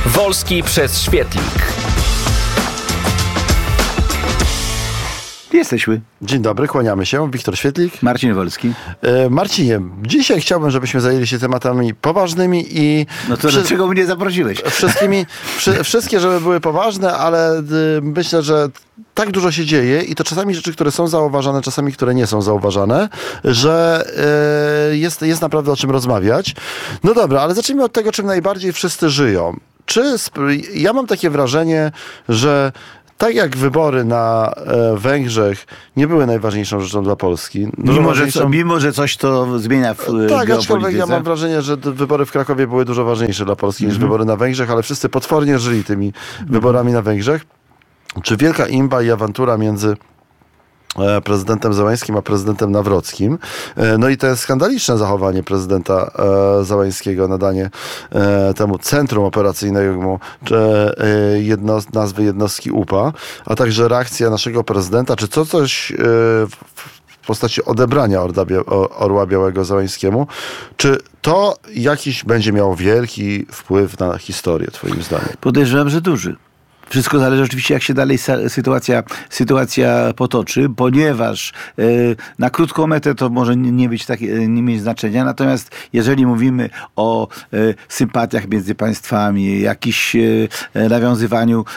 Wolski przez Świetlik. Jesteśmy. Dzień dobry, kłaniamy się. Wiktor Świetlik. Marcin Wolski. Marcinie, dzisiaj chciałbym, żebyśmy zajęli się tematami poważnymi i... No to dlaczego mnie zaprosiłeś? Wszystkie, żeby były poważne, ale myślę, że tak dużo się dzieje i to czasami rzeczy, które są zauważane, czasami, które nie są zauważane, że jest naprawdę o czym rozmawiać. No dobra, ale zacznijmy od tego, czym najbardziej wszyscy żyją. Ja mam takie wrażenie, że tak jak wybory na Węgrzech nie były najważniejszą rzeczą dla Polski. Mimo, że coś to zmienia w tak, geopolityce. aczkolwiek ja mam wrażenie, że wybory w Krakowie były dużo ważniejsze dla Polski niż wybory na Węgrzech, ale wszyscy potwornie żyli tymi wyborami na Węgrzech. Czy wielka imba i awantura między prezydentem Zełańskim a prezydentem Nawrockim. No i to skandaliczne zachowanie prezydenta Zełańskiego, nadanie temu centrum operacyjnemu nazwy jednostki UPA, a także reakcja naszego prezydenta, czy coś w postaci odebrania Orła Białego Zełańskiemu, czy to jakiś będzie miało wielki wpływ na historię, twoim zdaniem? Podejrzewam, że duży. Wszystko zależy oczywiście, jak się dalej sytuacja potoczy, ponieważ na krótką metę to może nie mieć znaczenia. Natomiast jeżeli mówimy o sympatiach między państwami, jakichś nawiązywaniu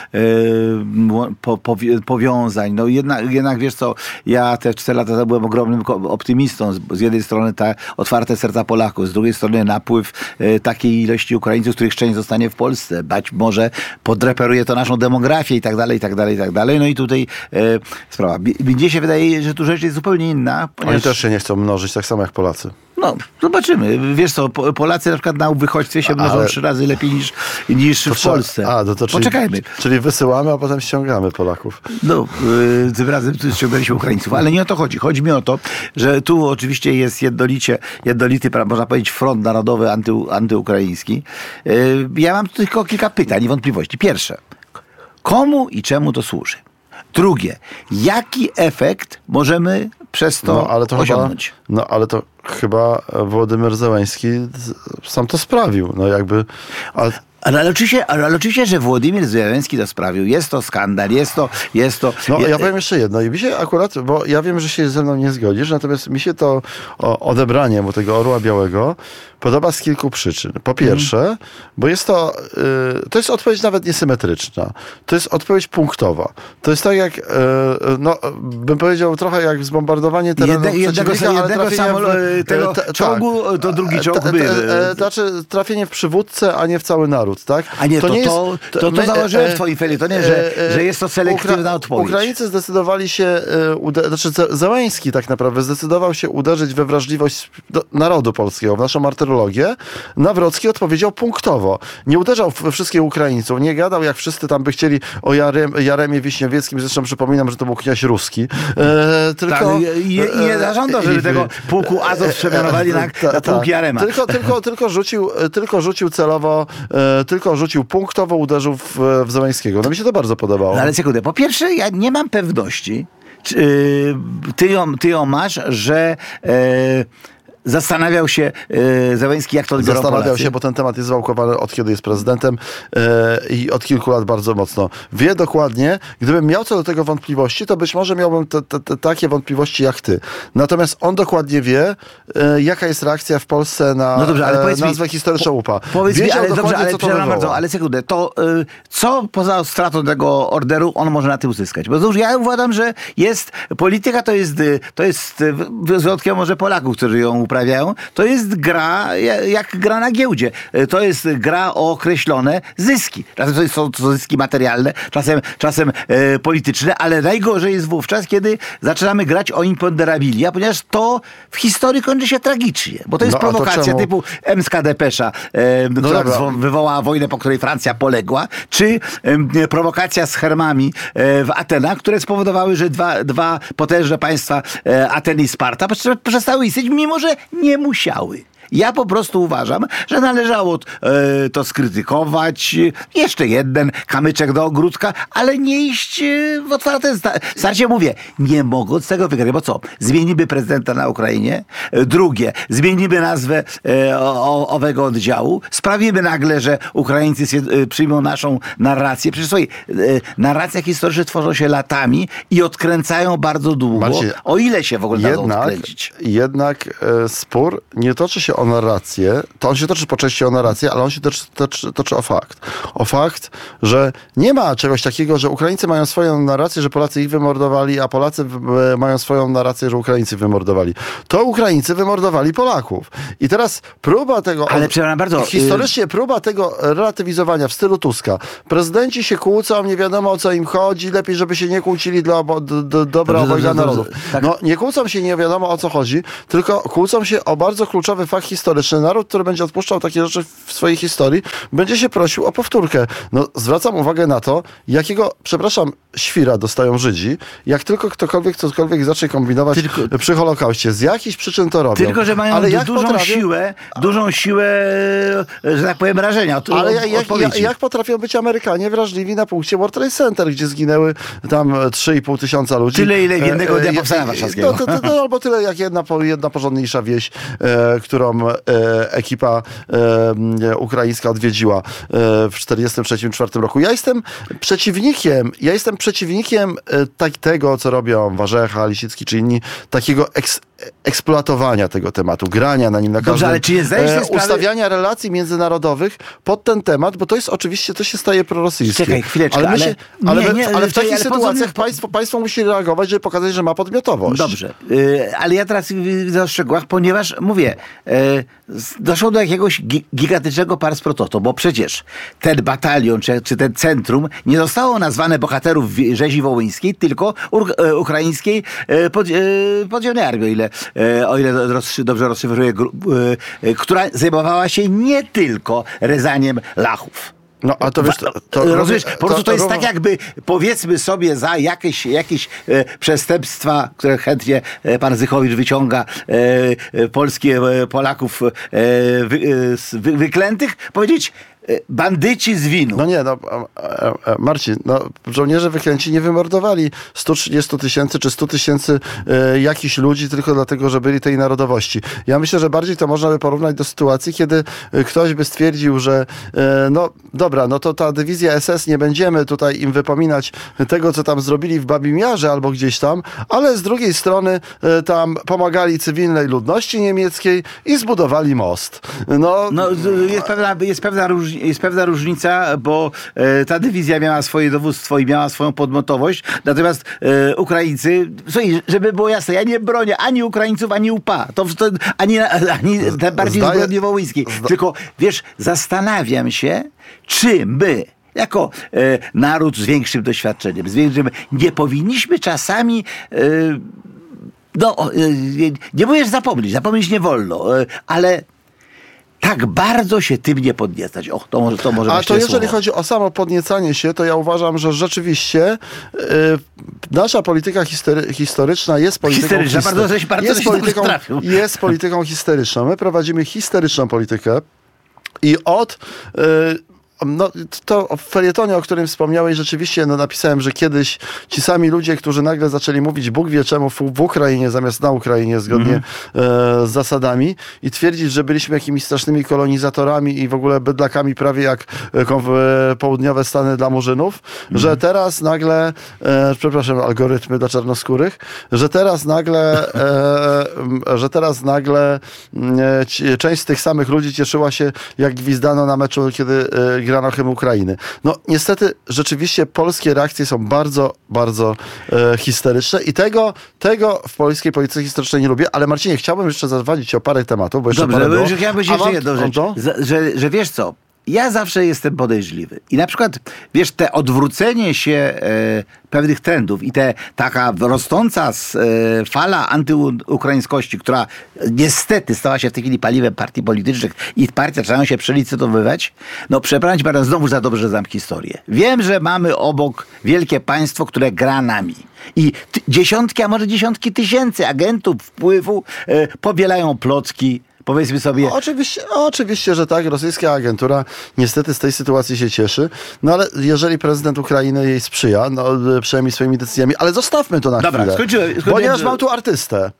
powiązań, no jednak wiesz co, ja te 4 lata temu byłem ogromnym optymistą. Z jednej strony te otwarte serca Polaków, z drugiej strony napływ takiej ilości Ukraińców, których część zostanie w Polsce. Być może podreperuje to naszą demografię i tak dalej, i tak dalej, i tak dalej. No i tutaj sprawa. Mnie się wydaje, że tu rzecz jest zupełnie inna. Ponieważ... Oni też się nie chcą mnożyć, tak samo jak Polacy. No, zobaczymy. Wiesz co, Polacy na przykład na uchodźstwie się mnożą 3 razy lepiej niż w Polsce. Poczekajmy. Czyli wysyłamy, a potem ściągamy Polaków. No, tym razem ściągnęliśmy Ukraińców. Ale nie o to chodzi. Chodzi mi o to, że tu oczywiście jest jednolity, można powiedzieć, front narodowy antyukraiński. Ja mam tu tylko kilka pytań i wątpliwości. Pierwsze. Komu i czemu to służy? Drugie. Jaki efekt możemy przez to osiągnąć? Ale to chyba Wołodymyr Zełański sam to sprawił. No jakby... Ale oczywiście, że Władimir Zełański to sprawił. Jest to skandal, jest to... No ja powiem jeszcze jedno. I mi się akurat, bo ja wiem, że się ze mną nie zgodzisz, natomiast mi się to odebranie mu tego Orła Białego podoba z kilku przyczyn. Po pierwsze, bo jest to jest odpowiedź nawet niesymetryczna. To jest odpowiedź punktowa. To jest tak jak, bym powiedział trochę jak zbombardowanie terenu tego czołgu, to drugi czołg znaczy trafienie w przywódcę, a nie w cały naród, tak? A nie, to założyłem w twoim felietonie, że jest to selektywna odpowiedź. Ukraińcy zdecydowali się, Zełański tak naprawdę zdecydował się uderzyć we wrażliwość narodu polskiego, w naszą martyrologię. Nawrocki odpowiedział punktowo. Nie uderzał we wszystkich Ukraińców, nie gadał jak wszyscy tam by chcieli o Jaremie Wiśniewieckim, zresztą przypominam, że to był kniaź ruski. Tylko... nie zażądał, żeby tego pułku Azow przemianowali na pułk Jarema. Tylko rzucił celowo, tylko rzucił punktowo, uderzył w Zełańskiego. No mi się to bardzo podobało. No ale sekundę, po pierwsze ja nie mam pewności, czy ty ją masz, że zastanawiał się Zełański, jak to odbiorą Polacy. Zastanawiał się, bo ten temat jest wałkowany od kiedy jest prezydentem i od kilku lat bardzo mocno. Wie dokładnie, gdybym miał co do tego wątpliwości, to być może miałbym takie wątpliwości jak ty. Natomiast on dokładnie wie, jaka jest reakcja w Polsce na nazwę historyczną UPA. Powiedz mi, ale sekundę, to co poza stratą tego orderu on może na tym uzyskać? Bo już ja uważam, że polityka to jest wyjątkiem może Polaków, którzy ją uprawiają, to jest gra jak gra na giełdzie. To jest gra o określone zyski. Czasem są to zyski materialne, czasem polityczne, ale najgorzej jest wówczas, kiedy zaczynamy grać o imponderabilia, ponieważ to w historii kończy się tragicznie. Bo to jest prowokacja typu emska depesza, która wywołała wojnę, po której Francja poległa, czy prowokacja z Hermami w Atenach, które spowodowały, że dwa potężne państwa, Ateny i Sparta, przestały istnieć, mimo że nie musiały. Ja po prostu uważam, że należało to skrytykować, jeszcze jeden kamyczek do ogródka, ale nie iść w otwarte starcie. Mówię, nie mogą z tego wygrać, bo co? Zmienimy prezydenta na Ukrainie, drugie, zmienimy nazwę owego oddziału, sprawimy nagle, że Ukraińcy przyjmą naszą narrację. Przecież słuchaj, narracje historyczne tworzą się latami i odkręcają bardzo długo, Marcin, o ile się w ogóle dadzą odkręcić. Jednak spór nie toczy się o narrację, to on się toczy po części o narrację, ale on się toczy o fakt. O fakt, że nie ma czegoś takiego, że Ukraińcy mają swoją narrację, że Polacy ich wymordowali, a Polacy mają swoją narrację, że Ukraińcy wymordowali. To Ukraińcy wymordowali Polaków. I teraz próba tego... Ale przepraszam bardzo... Historycznie próba tego relatywizowania w stylu Tuska. Prezydenci się kłócą, nie wiadomo o co im chodzi, lepiej, żeby się nie kłócili dla dobra obojga narodów. Tak. No nie kłócą się, nie wiadomo o co chodzi, tylko kłócą się o bardzo kluczowy fakt historyczny. Naród, który będzie odpuszczał takie rzeczy w swojej historii, będzie się prosił o powtórkę. No zwracam uwagę na to, jakiego, przepraszam, świra dostają Żydzi, jak tylko ktokolwiek cokolwiek zacznie kombinować przy Holokauście. Z jakichś przyczyn to robią. Tylko, że mają dużą siłę, że tak powiem, rażenia. Ale jak potrafią być Amerykanie wrażliwi na punkcie World Trade Center, gdzie zginęły tam 3,5 tysiąca ludzi. Tyle, ile w jednego dnia powstania warszawskiego. Albo tyle, jak jedna porządniejsza wieś, którą ekipa ukraińska odwiedziła w 1943-1944 roku. Ja jestem przeciwnikiem tego, co robią Warzecha, Lisicki czy inni, takiego eksploatowania tego tematu, grania na nim na każdym, ale czy nie zdajesz sobie sprawy... ustawiania relacji międzynarodowych pod ten temat, bo to jest oczywiście, to się staje prorosyjskie. Czekaj, chwileczkę, ale w takich sytuacjach państwo musi reagować, żeby pokazać, że ma podmiotowość. Dobrze, ale ja teraz widzę o szczegółach, ponieważ mówię, doszło do jakiegoś gigantycznego pars pro toto, bo przecież ten batalion, czy ten centrum nie zostało nazwane bohaterów rzezi wołyńskiej, tylko ukraińskiej podziemnej armii, o ile dobrze rozszyfruję, która zajmowała się nie tylko rezaniem lachów. No, a to wiesz, rozumiesz, po prostu to jest tak jakby, powiedzmy sobie, za jakieś przestępstwa, które chętnie pan Zychowicz wyciąga, Polaków wyklętych, powiedzieć bandyci z winu. No nie, Marcin, żołnierze wyklęci nie wymordowali 130 tysięcy czy 100 tysięcy jakichś ludzi tylko dlatego, że byli tej narodowości. Ja myślę, że bardziej to można by porównać do sytuacji, kiedy ktoś by stwierdził, że to ta dywizja SS, nie będziemy tutaj im wypominać tego, co tam zrobili w Babim Jarze albo gdzieś tam, ale z drugiej strony tam pomagali cywilnej ludności niemieckiej i zbudowali most. Jest pewna różnica, bo ta dywizja miała swoje dowództwo i miała swoją podmiotowość, natomiast Ukraińcy, żeby było jasne, ja nie bronię ani Ukraińców, ani UPA, ani bardziej zbrodni wołyńskiej. Tylko, wiesz, zastanawiam się, czy my jako naród z większym doświadczeniem, nie powinniśmy czasami nie mówię, że zapomnieć nie wolno, ale tak bardzo się tym nie podniecać. To może A to jeżeli chodzi o samo podniecanie się, to ja uważam, że rzeczywiście nasza polityka historyczna jest polityką historyczną. My prowadzimy historyczną politykę i to w felietonie, o którym wspomniałeś, rzeczywiście napisałem, że kiedyś ci sami ludzie, którzy nagle zaczęli mówić Bóg wie czemu w Ukrainie zamiast na Ukrainie, zgodnie z zasadami, i twierdzić, że byliśmy jakimiś strasznymi kolonizatorami i w ogóle bydlakami prawie jak południowe Stany dla murzynów, że teraz nagle, algorytmy dla czarnoskórych, że teraz nagle część z tych samych ludzi cieszyła się, jak gwizdano na meczu, kiedy grano hymn Ukrainy. No niestety rzeczywiście polskie reakcje są bardzo, bardzo histeryczne i tego w polskiej polityce historycznej nie lubię, ale Marcinie, chciałbym jeszcze zadwalić o parę tematów, bo jeszcze chciałbym jeszcze jedną rzecz, że wiesz co, ja zawsze jestem podejrzliwy. I na przykład, wiesz, te odwrócenie się pewnych trendów i taka rosnąca fala antyukraińskości, która niestety stała się w tej chwili paliwem partii politycznych i partie zaczynają się przelicytowywać, przepraszam bardzo, znowu za dobrze znam historię. Wiem, że mamy obok wielkie państwo, które gra nami. I dziesiątki, a może dziesiątki tysięcy agentów wpływu powielają plotki, powiedzmy sobie... Oczywiście, że tak. Rosyjska agentura niestety z tej sytuacji się cieszy. No ale jeżeli prezydent Ukrainy jej sprzyja, no przynajmniej swoimi decyzjami, ale zostawmy to na chwilę. Skończyłem. Ponieważ mam tu artystę.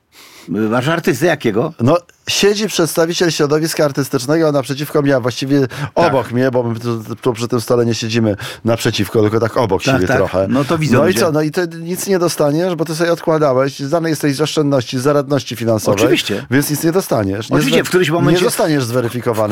Masz artystę jakiego? No, siedzi przedstawiciel środowiska artystycznego naprzeciwko mnie, a właściwie obok mnie, bo my tu przy tym stole nie siedzimy naprzeciwko, tylko tak obok siebie trochę. No to widzę. No i co? No i ty nic nie dostaniesz, bo ty sobie odkładałeś, znany jesteś z oszczędności, z zaradności finansowej. Oczywiście. Więc nic nie dostaniesz. Oczywiście, w którymś momencie... Nie zostaniesz zweryfikowany w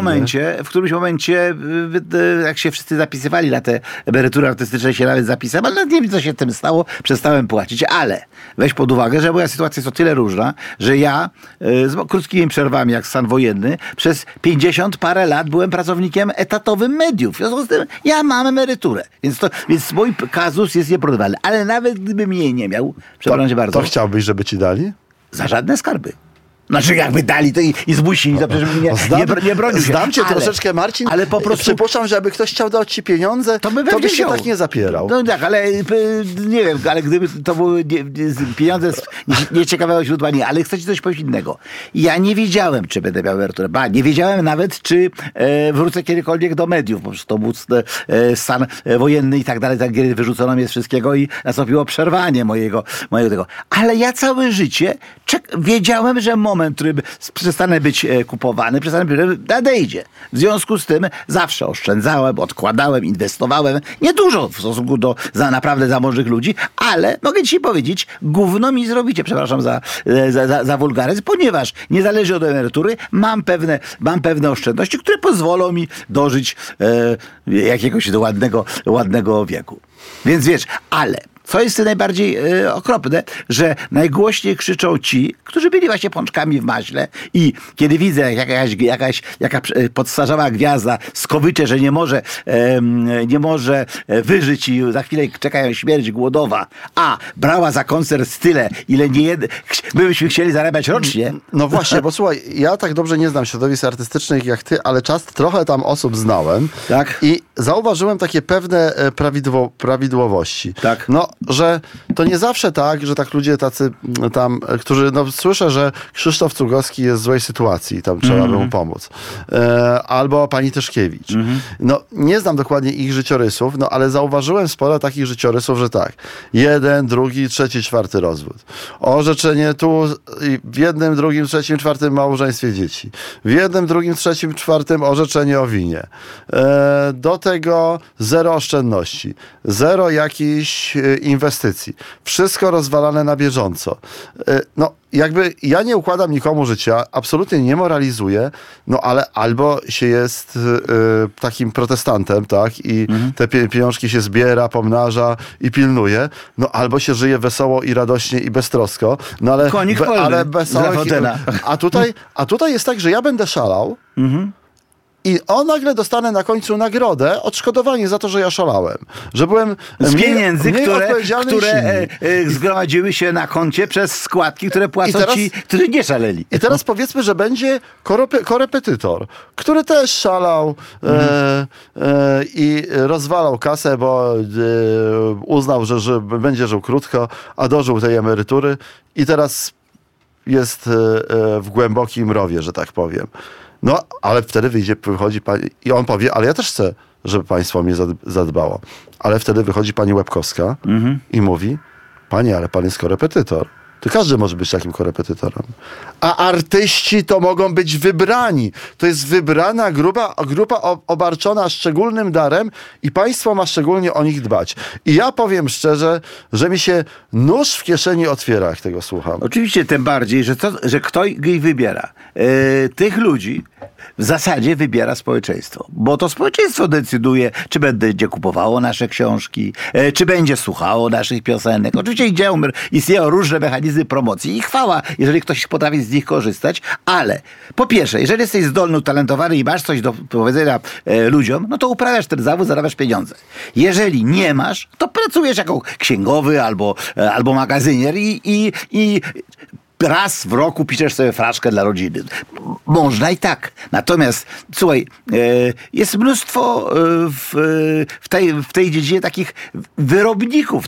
którymś momencie, jak się wszyscy zapisywali na te emerytury artystyczne, się nawet zapisałem, ale nie wiem, co się tym stało, przestałem płacić, ale weź pod uwagę, że moja sytuacja jest o tyle różna, że ja z krótkimi przerwami, jak stan wojenny, przez 50 parę lat byłem pracownikiem etatowym mediów. W związku z tym ja mam emeryturę. Więc mój kazus jest nieporównywalny. Ale nawet gdybym jej nie miał, przepraszam bardzo. To chciałbyś, żeby ci dali? Za żadne skarby. Znaczy jakby dali to i zmusili, to przecież nie bronił się. Znam cię troszeczkę, Marcin, ale po prostu przypuszczam, że jakby ktoś chciał dać ci pieniądze, to byś się tak nie zapierał. No tak, ale nie wiem, ale gdyby to były pieniądze z nieciekawego źródła, nie, ale chcę ci coś powiedzieć innego. Ja nie wiedziałem, czy będę miał emeryturę. Nie wiedziałem nawet, czy wrócę kiedykolwiek do mediów, bo to był stan wojenny i tak dalej, tak wyrzucono mnie z wszystkiego i nastąpiło przerwanie mojego tego. Ale ja całe życie wiedziałem, że moment, w którym przestanę być kupowany, nadejdzie. W związku z tym zawsze oszczędzałem, odkładałem, inwestowałem. Nie dużo w stosunku do naprawdę zamożnych ludzi, ale mogę ci powiedzieć, gówno mi zrobicie, przepraszam za wulgaryzm, ponieważ niezależnie od emerytury mam pewne oszczędności, które pozwolą mi dożyć jakiegoś ładnego wieku. Więc wiesz, ale co jest najbardziej okropne, że najgłośniej krzyczą ci, którzy byli właśnie pączkami w maśle i kiedy widzę jakaś podstarzała gwiazda skowycze, że nie może wyżyć i za chwilę czekają śmierć głodowa, a brała za koncert tyle, ile my byśmy chcieli zarabiać rocznie. No właśnie, bo słuchaj, ja tak dobrze nie znam środowisk artystycznych jak ty, ale trochę tam osób znałem, tak? I zauważyłem takie pewne prawidłowości. Tak. No, że to nie zawsze tak, że tak ludzie tacy tam, którzy, no słyszę, że Krzysztof Cugowski jest w złej sytuacji i tam trzeba by mu pomóc. Albo pani Tyszkiewicz. No, nie znam dokładnie ich życiorysów, no ale zauważyłem sporo takich życiorysów, że tak, 1, 2, 3, 4 rozwód. Orzeczenie tu w 1, 2, 3, 4 małżeństwie dzieci. W 1, 2, 3, 4 orzeczenie o winie. Do tego 0 oszczędności. 0 jakichś inwestycji. Wszystko rozwalane na bieżąco. No, jakby ja nie układam nikomu życia, absolutnie nie moralizuję, no ale albo się jest takim protestantem, tak, i te pieniążki się zbiera, pomnaża i pilnuje, no albo się żyje wesoło i radośnie i beztrosko, no ale, ale wesoło. A tutaj jest tak, że ja będę szalał, i nagle dostanę na końcu nagrodę, odszkodowanie za to, że ja szalałem. Że byłem z pieniędzy, które które zgromadziły się na koncie przez składki, które płacą ci, którzy nie szaleli. I teraz powiedzmy, że będzie korepetytor, który też szalał i rozwalał kasę, bo uznał, że będzie żył krótko, a dożył tej emerytury i teraz jest w głębokim rowie, że tak powiem. No, ale wtedy wychodzi pani i on powie, ale ja też chcę, żeby państwo mnie zadbało. Ale wtedy wychodzi pani Łebkowska i mówi, panie, ale pan jest korepetytor. To każdy może być takim korepetytorem. A artyści to mogą być wybrani. To jest wybrana grupa obarczona szczególnym darem i państwo ma szczególnie o nich dbać. I ja powiem szczerze, że mi się nóż w kieszeni otwiera, jak tego słucham. Oczywiście, tym bardziej, że kto ich wybiera. Tych ludzi w zasadzie wybiera społeczeństwo. Bo to społeczeństwo decyduje, czy będzie kupowało nasze książki, czy będzie słuchało naszych piosenek. Oczywiście istnieją różne mechanizmy promocji i chwała, jeżeli ktoś potrafi z nich korzystać, ale po pierwsze, jeżeli jesteś zdolny, utalentowany i masz coś do powiedzenia ludziom, no to uprawiasz ten zawód, zarabiasz pieniądze. Jeżeli nie masz, to pracujesz jako księgowy albo magazynier i raz w roku piszesz sobie fraszkę dla rodziny. Można i tak. Natomiast, słuchaj, jest mnóstwo w tej dziedzinie takich wyrobników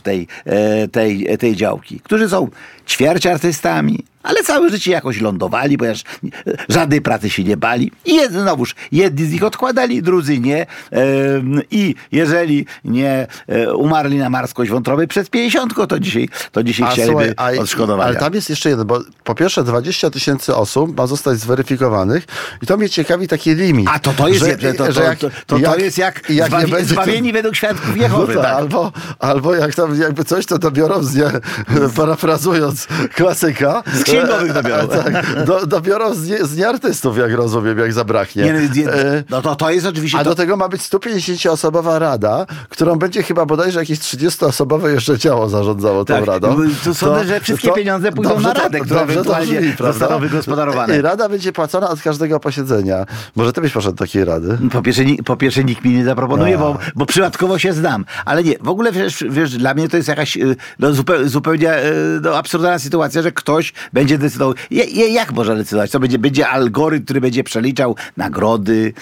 tej działki, którzy są ćwierćartystami, ale całe życie jakoś lądowali, ponieważ żadnej pracy się nie bali. I znowuż, jedni z nich odkładali, drudzy nie. I jeżeli nie umarli na marskość wątroby przed 50, to dzisiaj chcieliby odszkodowania. Ale tam jest jeszcze jeden, bo po pierwsze 20 000 osób ma zostać zweryfikowanych i to mnie ciekawi taki limit. A to jest jak zbawieni według świadków Jehowy. No tak. Albo jak tam jakby coś, to dobiorą parafrazując klasyka. Z księgowych dobiorą. Dobiorą z nieartystów, jak rozumiem, jak zabraknie. To jest oczywiście... A do tego ma być 150-osobowa rada, którą będzie chyba bodajże jakieś 30-osobowe jeszcze ciało zarządzało tą radą. To sądzę, że wszystkie pieniądze pójdą na radę, które ewentualnie zostaną wygospodarowane. I rada będzie płacona od każdego posiedzenia. Może ty byś poszedł do takiej rady? Po pierwsze nikt mi nie zaproponuje, bo przypadkowo się znam. Ale nie, w ogóle wiesz, dla mnie to jest jakaś zupełnie absurdalna sytuacja, że ktoś będzie decydował. Jak można decydować? To będzie algorytm, który będzie przeliczał nagrody,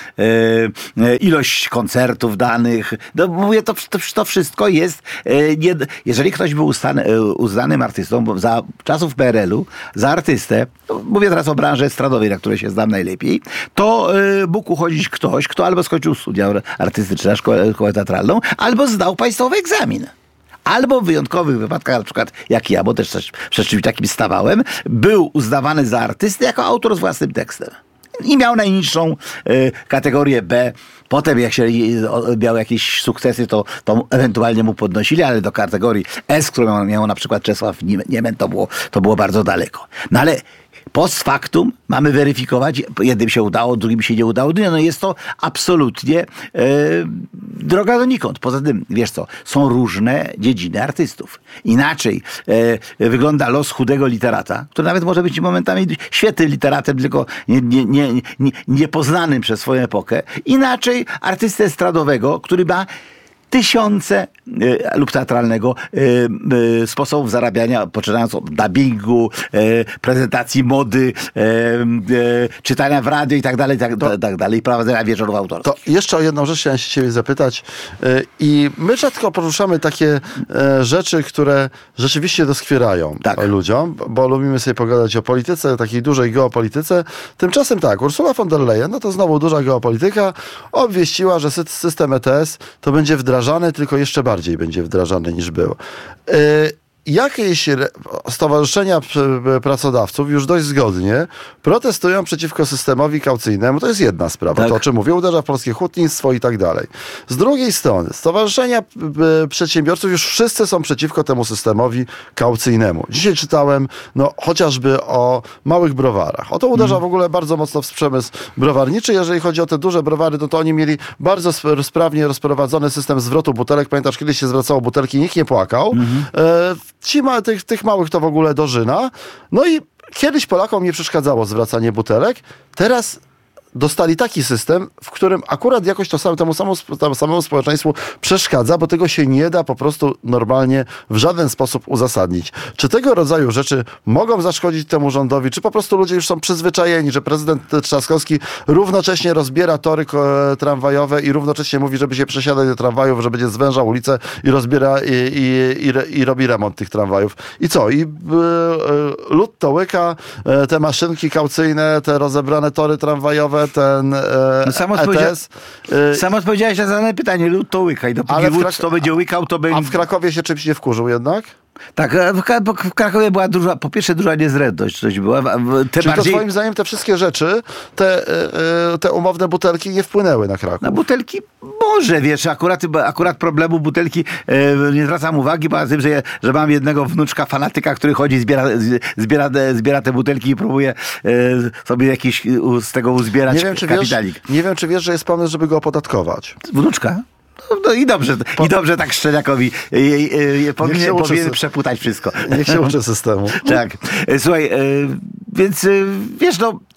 ilość koncertów danych. No mówię, to wszystko jest... Jeżeli ktoś był uznanym artystą, bo za czasów PRL-u, za artystę, mówię teraz o branży estradowej, na której się znam najlepiej, to mógł uchodzić ktoś, kto albo skończył studia artystyczne, szkołę teatralną, albo zdał państwowy egzamin. Albo w wyjątkowych wypadkach, na przykład jak ja, bo też przed czymś takim stawałem, był uznawany za artystę jako autor z własnym tekstem. I miał najniższą kategorię B. Potem jak się miał jakieś sukcesy, to ewentualnie mu podnosili, ale do kategorii S, którą miał na przykład Czesław Niemen, to było bardzo daleko. No ale post factum mamy weryfikować, jednym się udało, drugim się nie udało. No jest to absolutnie droga donikąd. Poza tym, wiesz co, są różne dziedziny artystów. Inaczej wygląda los chudego literata, który nawet może być momentami świetnym literatem, tylko niepoznanym przez swoją epokę. Inaczej artystę estradowego, który ma tysiące lub teatralnego sposobów zarabiania, poczynając od dubbingu, prezentacji mody, czytania w radio i tak dalej, i prowadzenia wieczorów autorskich. To jeszcze o jedną rzecz chciałem się ciebie zapytać. I my rzadko poruszamy takie rzeczy, które rzeczywiście doskwierają ludziom, bo lubimy sobie pogadać o polityce, takiej dużej geopolityce. Tymczasem tak, Ursula von der Leyen, no to znowu duża geopolityka, obwieściła, że system ETS to będzie wdrażany, tylko jeszcze bardziej będzie wdrażany niż było. Jakieś stowarzyszenia pracodawców już dość zgodnie protestują przeciwko systemowi kaucyjnemu. To jest jedna sprawa, to o czym mówię, uderza w polskie hutnictwo i tak dalej. Z drugiej strony, stowarzyszenia przedsiębiorców już wszyscy są przeciwko temu systemowi kaucyjnemu. Dzisiaj czytałem chociażby o małych browarach. To uderza w ogóle bardzo mocno w przemysł browarniczy. Jeżeli chodzi o te duże browary, to oni mieli bardzo sprawnie rozprowadzony system zwrotu butelek. Pamiętasz, kiedyś się zwracało butelki, nikt nie płakał. Tych małych to w ogóle dożyna. No i kiedyś Polakom nie przeszkadzało zwracanie butelek. Teraz dostali taki system, w którym akurat jakoś temu samemu społeczeństwu przeszkadza, bo tego się nie da po prostu normalnie w żaden sposób uzasadnić. Czy tego rodzaju rzeczy mogą zaszkodzić temu rządowi, czy po prostu ludzie już są przyzwyczajeni, że prezydent Trzaskowski równocześnie rozbiera tory tramwajowe i równocześnie mówi, żeby się przesiadać do tramwajów, że będzie zwężał ulicę i rozbiera i robi remont tych tramwajów. I co? I lud to łyka, te maszynki kaucyjne, te rozebrane tory tramwajowe, ten ETS. Sam odpowiedziałeś na zadane pytanie, lud to łyka i dopóki lud to będzie łykał, to będzie... A w Krakowie się czymś nie wkurzył jednak? Tak, w Krakowie była po pierwsze duża niezręczność. Czyli to twoim zdaniem te wszystkie rzeczy, te umowne butelki nie wpłynęły na Kraków? Na butelki może, wiesz, akurat problemu butelki nie zwracam uwagi, poza tym, że mam jednego wnuczka fanatyka, który chodzi, zbiera te butelki i próbuje sobie jakiś z tego uzbierać kapitalik. Nie wiem, czy wiesz, że jest pomysł, żeby go opodatkować. Wnuczka? No i dobrze tak Szczeniakowi powinien przeputać wszystko. Niech się uczy systemu. Tak. Słuchaj, więc wiesz,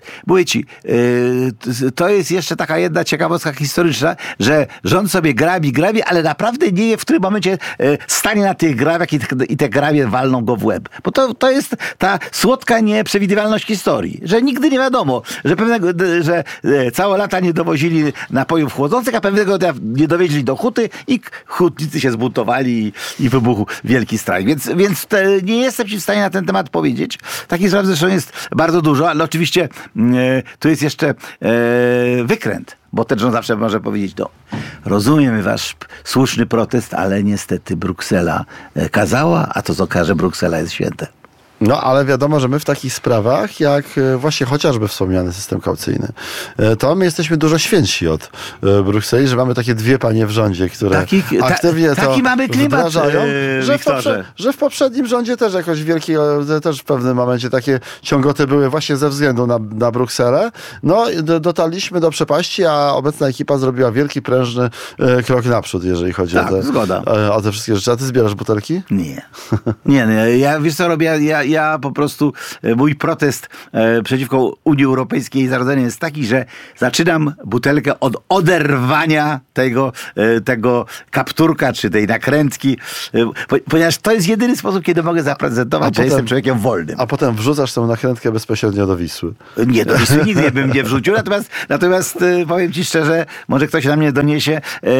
Mówię ci, to jest jeszcze taka jedna ciekawostka historyczna, że rząd sobie grabi, ale naprawdę nie wie, w którym momencie stanie na tych grabiach i te grabie walną go w łeb. Bo to jest ta słodka nieprzewidywalność historii, że nigdy nie wiadomo, że całe lata nie dowozili napojów chłodzących, a pewnego dnia nie dowieźli do huty i hutnicy się zbuntowali i wybuchł wielki strajk. Więc nie jestem ci w stanie na ten temat powiedzieć. Takich spraw zresztą jest bardzo dużo, ale oczywiście tu jest jeszcze wykręt, bo ten rząd zawsze może powiedzieć, rozumiemy wasz słuszny protest, ale niestety Bruksela kazała, a to co każe Bruksela jest święte. No, ale wiadomo, że my w takich sprawach, jak właśnie chociażby wspomniany system kaucyjny, to my jesteśmy dużo świętsi od Brukseli, że mamy takie dwie panie w rządzie, które aktywnie to mamy klimat, wdrażają, że w poprzednim rządzie też jakoś też w pewnym momencie takie ciągoty były właśnie ze względu na Brukselę. No, dotarliśmy do przepaści, a obecna ekipa zrobiła wielki, prężny krok naprzód, jeżeli chodzi o te wszystkie rzeczy. A ty zbierasz butelki? Nie. Ja wiesz co robię? Ja po prostu, mój protest przeciwko Unii Europejskiej i Zarodzeniu jest taki, że zaczynam butelkę od oderwania tego kapturka, czy tej nakrętki, ponieważ to jest jedyny sposób, kiedy mogę zaprezentować, że jestem człowiekiem wolnym. A potem wrzucasz tę nakrętkę bezpośrednio do Wisły. Nie, do Wisły nigdy bym nie wrzucił, natomiast powiem ci szczerze, może ktoś na mnie doniesie,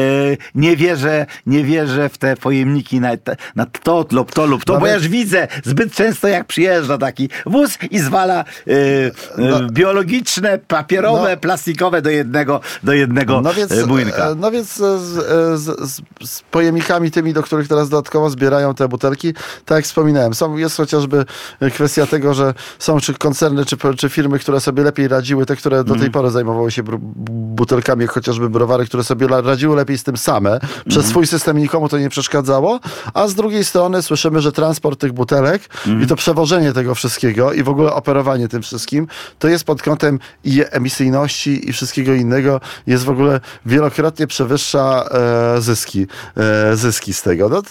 nie wierzę w te pojemniki na to lub to, bo ja już widzę zbyt często, jak przyjeżdża taki wóz i zwala biologiczne, papierowe, plastikowe do jednego młynka. No więc z pojemnikami tymi, do których teraz dodatkowo zbierają te butelki, tak jak wspominałem, jest chociażby kwestia tego, że są czy koncerny, czy firmy, które sobie lepiej radziły, te, które do tej pory zajmowały się butelkami, jak chociażby browary, które sobie radziły lepiej z tym same. Przez swój system nikomu to nie przeszkadzało, a z drugiej strony słyszymy, że transport tych butelek i to przewożenie tego wszystkiego i w ogóle operowanie tym wszystkim, to jest pod kątem i emisyjności i wszystkiego innego, jest w ogóle wielokrotnie przewyższa zyski z tego. No,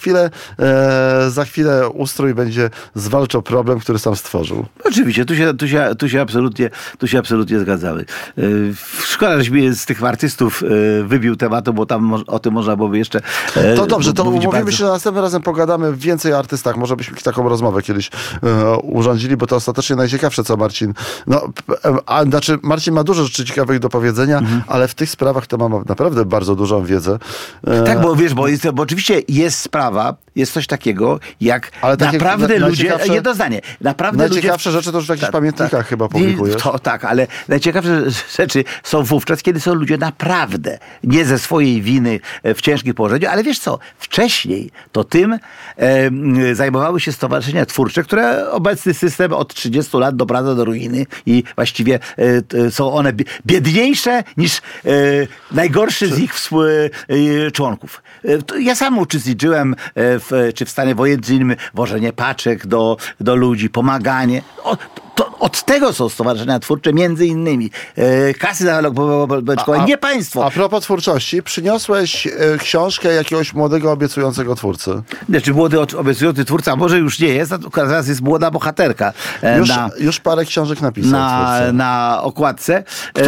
za chwilę ustrój będzie zwalczał problem, który sam stworzył. Oczywiście, tu się absolutnie zgadzamy. Szkoda, żeś mnie z tych artystów wybił tematu, bo tam o tym można byłoby jeszcze to dobrze, to umówimy bardzo. się, że następnym razem pogadamy więcej o artystach. Może byśmy taką rozmowę kiedyś urządzili, bo to ostatecznie najciekawsze, co Marcin... Znaczy Marcin ma dużo rzeczy ciekawych do powiedzenia, ale w tych sprawach to ma naprawdę bardzo dużą wiedzę. Tak, bo wiesz, bo oczywiście jest sprawa, jest coś takiego, jak naprawdę ludzie... Jedno zdanie. Najciekawsze rzeczy to już w jakichś pamiętnikach chyba publikujesz. Tak, ale najciekawsze rzeczy są wówczas, kiedy są ludzie naprawdę nie ze swojej winy w ciężkim położeniu, ale wiesz co, wcześniej to tym zajmowały się stowarzyszenia twórcze, które obecny system od 30 lat doprowadza do ruiny i właściwie są one biedniejsze niż najgorszy z ich członków. Ja sam uczestniczyłem czy w stanie wojennym wożenie paczek do ludzi, pomaganie. Od tego są stowarzyszenia twórcze, między innymi. Kasy załogowe, nie państwo. A propos twórczości, przyniosłeś książkę jakiegoś młodego, obiecującego twórcy. Znaczy młody, obiecujący twórca, może już nie jest, teraz jest młoda bohaterka. Już parę książek napisał. Na okładce.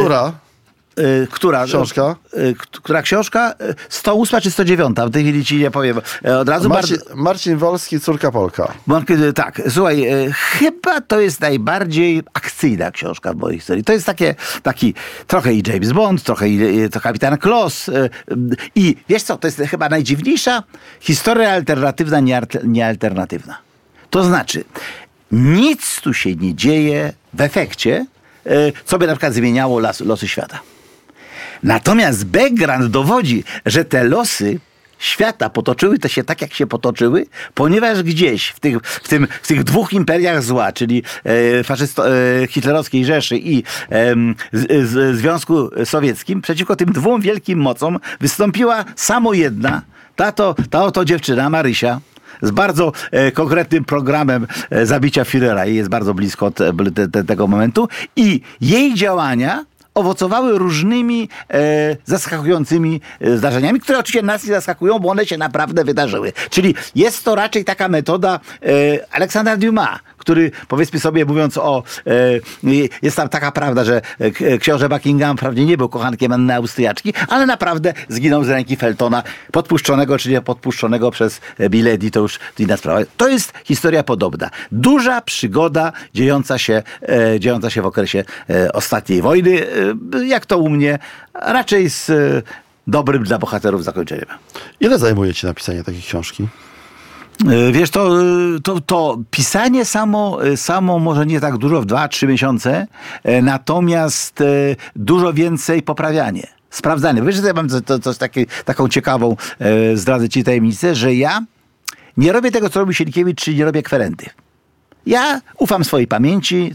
Która książka? Która książka? 108 czy 109? W tej chwili ci nie powiem. Od razu Marcin Wolski, Córka Polka. Tak, słuchaj, chyba to jest najbardziej akcyjna książka w mojej historii. To jest taki trochę i James Bond, trochę i to Kapitan Kloss. I wiesz co, to jest chyba najdziwniejsza historia alternatywna, niealternatywna. To znaczy, nic tu się nie dzieje w efekcie, co by na przykład zmieniało losy świata. Natomiast background dowodzi, że te losy świata potoczyły to się tak, jak się potoczyły, ponieważ gdzieś w tych dwóch imperiach zła, czyli hitlerowskiej Rzeszy i Związku Sowieckim, przeciwko tym dwóm wielkim mocom wystąpiła samo jedna, ta oto dziewczyna, Marysia, z bardzo konkretnym programem zabicia Führera i jest bardzo blisko od tego momentu i jej działania owocowały różnymi zaskakującymi zdarzeniami, które oczywiście nas nie zaskakują, bo one się naprawdę wydarzyły. Czyli jest to raczej taka metoda Aleksandra Dumas, który, powiedzmy sobie, mówiąc jest tam taka prawda, że książę Buckingham wprawdzie nie był kochankiem Anny Austriaczki, ale naprawdę zginął z ręki Feltona, podpuszczonego czy nie podpuszczonego przez Milady, to już inna sprawa. To jest historia podobna. Duża przygoda dziejąca się w okresie ostatniej wojny, jak to u mnie, raczej z dobrym dla bohaterów zakończeniem. Ile zajmuje ci napisanie takiej książki? Wiesz, to pisanie samo może nie tak dużo, w 2-3 miesiące, natomiast dużo więcej poprawianie, sprawdzanie. Wiesz, że ja mam taką ciekawą, zdradzę ci tajemnicę, że ja nie robię tego, co robi Sienkiewicz, czyli nie robię kwerendy. Ja ufam swojej pamięci,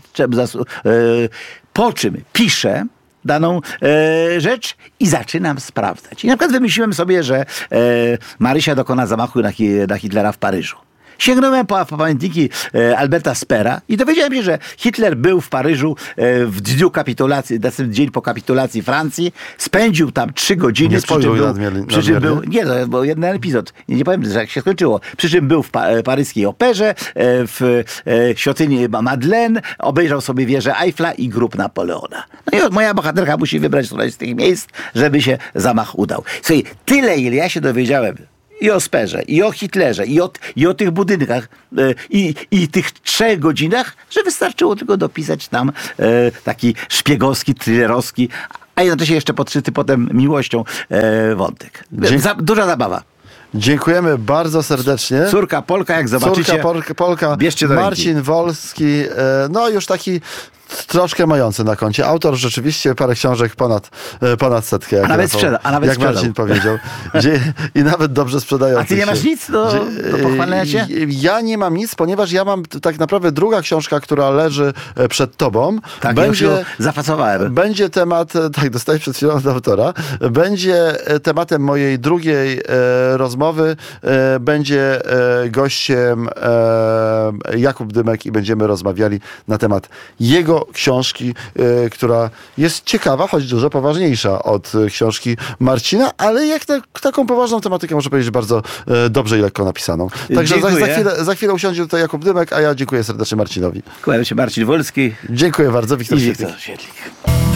po czym piszę daną rzecz i zaczynam sprawdzać. I na przykład wymyśliłem sobie, że Marysia dokona zamachu na Hitlera w Paryżu. Sięgnąłem po pamiętniki Alberta Spera i dowiedziałem się, że Hitler był w Paryżu w dniu kapitulacji, następny dzień po kapitulacji Francji. Spędził tam 3 godziny. Nie przy czym był, nie, to był jeden epizod. Nie powiem, że jak się skończyło. Przy czym był w paryskiej operze, w świątyni Madeleine, obejrzał sobie wieżę Eiffla i grób Napoleona. No i moja bohaterka musi wybrać któreś z tych miejsc, żeby się zamach udał. Słuchaj, tyle, ile ja się dowiedziałem i o Sperze, i o Hitlerze, i o tych budynkach, i tych 3 godzinach, że wystarczyło tylko dopisać tam taki szpiegowski, thrillerowski, a jednocześnie jeszcze podszyty potem miłością wątek. Duża zabawa. Dziękujemy bardzo serdecznie. Córka Polka, jak zobaczycie. Córka Polka. Bierzcie do ręki. Marcin Wolski, no już taki troszkę mający na koncie. Autor rzeczywiście parę książek ponad 100. A nawet sprzedał. Jak Marcin powiedział. I nawet dobrze sprzedający. A ty nie masz nic do pochwalenia cię? Ja nie mam nic, ponieważ ja mam tak naprawdę druga książka, która leży przed tobą. Tak, będzie, zafacowałem. Będzie temat, tak, dostałeś przed chwilą od autora, będzie tematem mojej drugiej rozmowy. Będzie gościem Jakub Dymek i będziemy rozmawiali na temat jego książki, która jest ciekawa, choć dużo poważniejsza od książki Marcina, ale jak taką poważną tematykę, może powiedzieć, bardzo dobrze i lekko napisaną. Także za chwilę usiądzie tutaj Jakub Dymek, a ja dziękuję serdecznie Marcinowi. Kłaniam się, Marcin Wolski. Dziękuję bardzo, Wiktor Świetlik.